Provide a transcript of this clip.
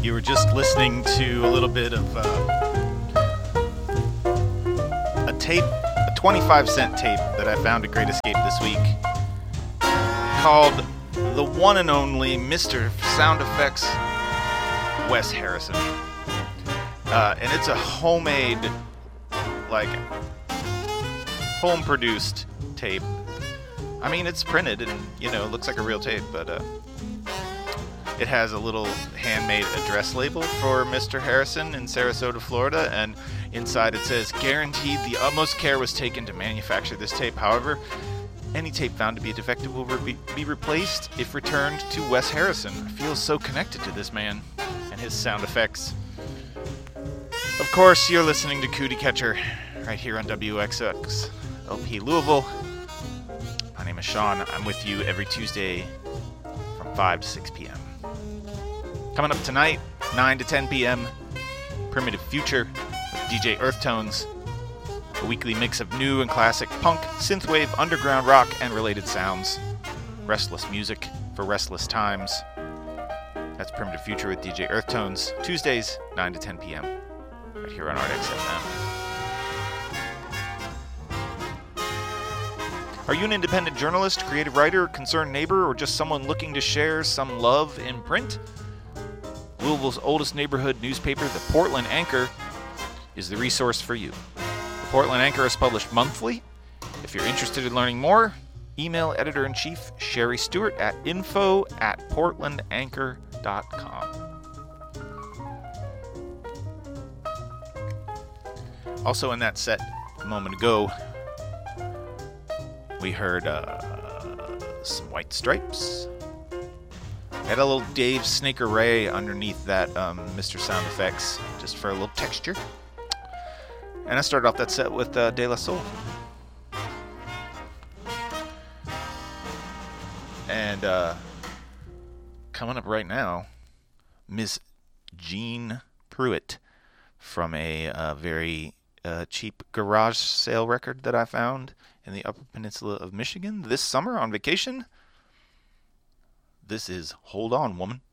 You were just listening to a little bit of a tape, a 25-cent tape that I found at Great Escape this week called The One and Only Mr. Sound Effects, Wes Harrison. And it's a homemade, like, home-produced tape. I mean, it's printed and, you know, it looks like a real tape, but it has a little handmade address label for Mr. Harrison in Sarasota, Florida, and inside it says, "Guaranteed the utmost care was taken to manufacture this tape. However, any tape found to be defective will be replaced if returned to Wes Harrison. I feel so connected to this man and his sound effects." Of course, you're listening to Cootie Catcher right here on WXX LP Louisville. My name is Sean. I'm with you every Tuesday from 5 to 6 p.m. Coming up tonight, 9 to 10 p.m., Primitive Future with DJ Earthtones, a weekly mix of new and classic punk, synthwave, underground rock, and related sounds. Restless music for restless times. That's Primitive Future with DJ Earthtones, Tuesdays, 9 to 10 p.m., right here on RXFM. Are you an independent journalist, creative writer, concerned neighbor, or just someone looking to share some love in print? Louisville's oldest neighborhood newspaper, the Portland Anchor, is the resource for you. The Portland Anchor is published monthly. If you're interested in learning more, email Editor-in-Chief Sherry Stewart at info@portlandanchor.com. Also in that set a moment ago, we heard some White Stripes. Had a little Dave Snaker Ray underneath that Mr. Sound Effects, just for a little texture. And I started off that set with De La Soul. And coming up right now, Miss Jean Pruitt from a very cheap garage sale record that I found in the Upper Peninsula of Michigan this summer on vacation. This is Hold On, Woman.